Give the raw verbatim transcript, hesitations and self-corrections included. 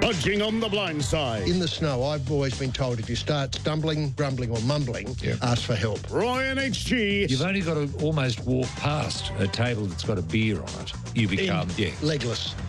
Budging on the blind side. In the snow, I've always been told if you start stumbling, grumbling or mumbling, Yeah. ask for help. Ryan H G. You've only got to almost walk past a table that's got a beer on it. You become, In yeah. Legless.